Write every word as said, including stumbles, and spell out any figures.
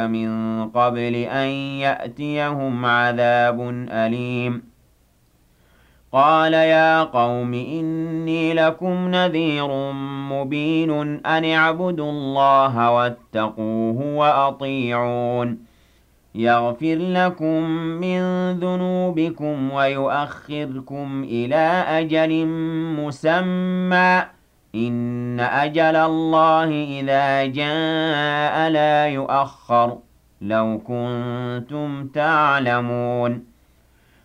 مِن قَبْلِ أَن يَأْتِيَهُمْ عَذَابٌ أَلِيمٌ قَالَ يَا قَوْمِ إِنِّي لَكُمْ نَذِيرٌ مُّبِينٌ أَنِ اعْبُدُوا اللَّهَ وَاتَّقُوهُ وَأَطِيعُونِ يَغْفِرْ لَكُم مِّن ذُنُوبِكُمْ وَيُؤَخِّرْكُمْ إِلَىٰ أَجَلٍ مُّسَمًّى ۚ إِنَّ أَجَلَ اللَّهِ إِذَا جَاءَ لَا يُؤَخَّرُ ۖ لَوْ كُنتُمْ تَعْلَمُونَ